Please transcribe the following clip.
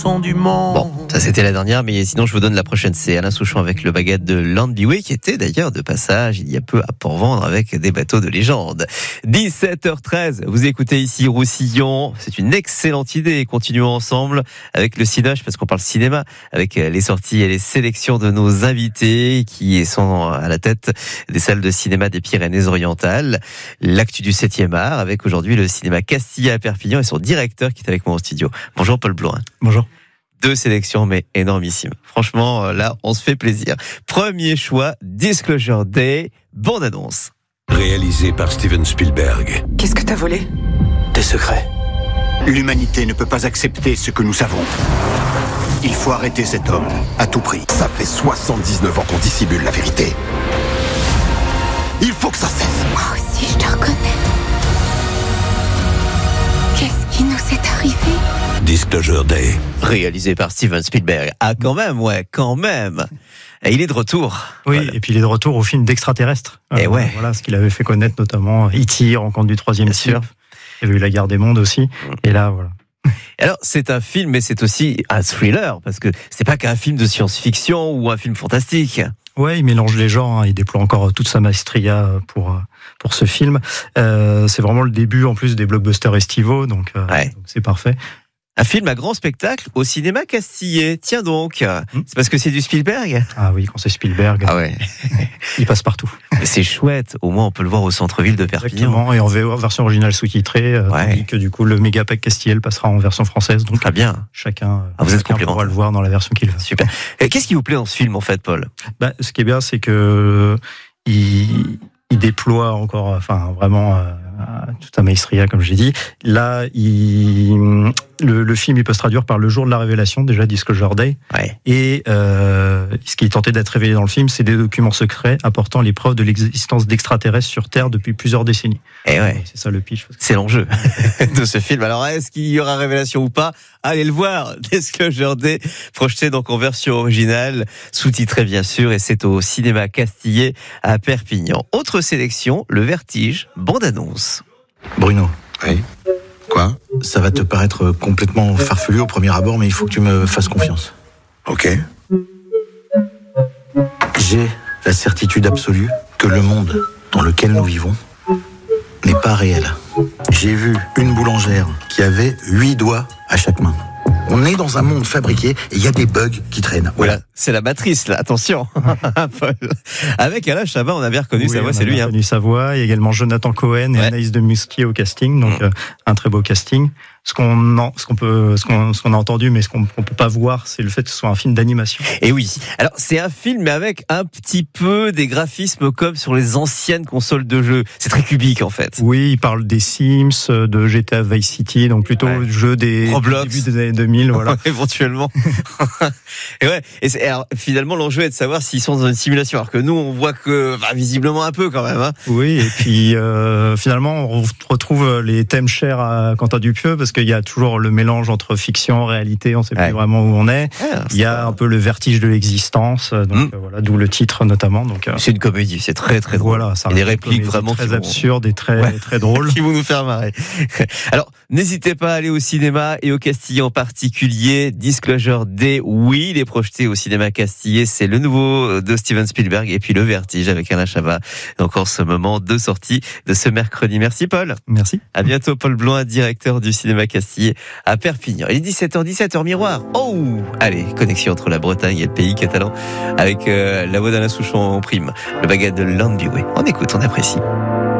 Du monde. Bon, ça c'était la dernière, mais sinon je vous donne la prochaine. C'est Alain Souchon avec le baguette de Landbyway qui était d'ailleurs de passage il y a peu à Port-Vendre avec des bateaux de légende. 17h13, vous écoutez ici Roussillon. C'est une excellente idée. Continuons ensemble avec le Cinoche parce qu'on parle cinéma avec les sorties et les sélections de nos invités qui sont à la tête des salles de cinéma des Pyrénées-Orientales. L'actu du 7e art avec aujourd'hui le cinéma Castilla à Perpignan et son directeur qui est avec moi au studio. Bonjour Paul Blouin. Bonjour. 2 sélections, mais énormissimes. Franchement, là, on se fait plaisir. Premier choix, Disclosure Day, bande-annonce. Réalisé par Steven Spielberg. Qu'est-ce que t'as volé ? Des secrets. L'humanité ne peut pas accepter ce que nous savons. Il faut arrêter cet homme, à tout prix. Ça fait 79 ans qu'on dissimule la vérité. Il faut que ça cesse. Moi aussi, je te reconnais. Qu'est-ce qui nous est arrivé ? Disclosure Day. Réalisé par Steven Spielberg. Ah, quand même. Et il est de retour. Oui, voilà. Et puis il est de retour au film d'extraterrestres. Et ouais. Voilà ce qu'il avait fait connaître, notamment E.T., Rencontre du troisième type. Il y avait eu La Guerre des Mondes aussi. Et là, voilà. Alors, c'est un film, mais c'est aussi un thriller, parce que c'est pas qu'un film de science-fiction ou un film fantastique. Ouais, il mélange les genres, il déploie encore toute sa maestria pour ce film. C'est vraiment le début, en plus, des blockbusters estivaux, donc c'est parfait. Un film à grand spectacle au cinéma castillais. Tiens donc, c'est parce que c'est du Spielberg ? Ah oui, quand c'est Spielberg, il passe partout. C'est chouette, au moins on peut le voir au centre-ville de Perpignan. Exactement, et en version originale sous-titrée, tandis que du coup le Mégapack Castillel passera en version française. Donc très bien. Chacun pourra le voir dans la version qu'il veut. Super. Et qu'est-ce qui vous plaît dans ce film en fait, Paul ? Ce qui est bien, c'est que il déploie encore, vraiment toute sa maestria, comme j'ai dit. Là, le film, il peut se traduire par le jour de la révélation, déjà Disclosure Day. Ouais. Et ce qui est tenté d'être révélé dans le film, c'est des documents secrets apportant les preuves de l'existence d'extraterrestres sur Terre depuis plusieurs décennies. Et ouais. C'est ça le pitch. C'est l'enjeu de ce film. Alors, est-ce qu'il y aura révélation ou pas ? Allez le voir. Disclosure Day, projeté donc en version originale, sous-titré bien sûr, et c'est au cinéma Castillais à Perpignan. Autre sélection, Le Vertige, bande-annonce. Bruno. Oui. Quoi ? Ça va te paraître complètement farfelu au premier abord, mais il faut que tu me fasses confiance. Ok. J'ai la certitude absolue que le monde dans lequel nous vivons n'est pas réel. J'ai vu une boulangère qui avait 8 doigts à chaque main. On est dans un monde fabriqué et il y a des bugs qui traînent. Voilà, c'est la matrice, là. Attention, Paul. Avec Alain Chabat, on avait reconnu sa voix, c'est lui. On a reconnu sa voix. Il y a également Jonathan Cohen et Anaïs de Musquier au casting, donc un très beau casting. Ce qu'on a entendu, mais ce qu'on peut pas voir, c'est le fait que ce soit un film d'animation. Et oui. Alors, c'est un film, mais avec un petit peu des graphismes comme sur les anciennes consoles de jeux. C'est très cubique, en fait. Oui, il parle des Sims, de GTA Vice City, donc plutôt le jeu des Roblox. Début des années 2000, voilà. Éventuellement. Alors, finalement, l'enjeu est de savoir s'ils sont dans une simulation. Alors que nous, on voit que, visiblement un peu quand même, hein. Oui, et puis, finalement, on retrouve les thèmes chers à Quentin Dupieux, parce qu'il y a toujours le mélange entre fiction, réalité, on ne sait plus vraiment où on est. Il y a un peu le vertige de l'existence, donc voilà, d'où le titre notamment. Donc, c'est une comédie, c'est très très drôle. Voilà, ça et des répliques vraiment très absurdes et très très drôles. Qui vont nous faire marrer. Alors, n'hésitez pas à aller au cinéma et au Castillais en particulier. Disclosure Day, oui, il est projeté au cinéma Castillais. C'est le nouveau de Steven Spielberg et puis Le Vertige avec Alain Chabat. Donc en ce moment de sortie de ce mercredi. Merci Paul. Merci. À bientôt Paul Blouin, directeur du cinéma Castillais à Perpignan. Il est 17h17, heure miroir. Oh, allez, connexion entre la Bretagne et le pays catalan avec la voix d'Alain Souchon en prime. Le baguette de Landbyway. On écoute, on apprécie.